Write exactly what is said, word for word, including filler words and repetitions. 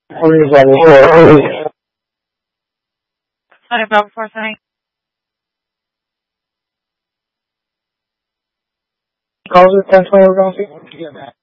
Please, I will. Let it go before saying. Calls it ten twenty, we're going to see.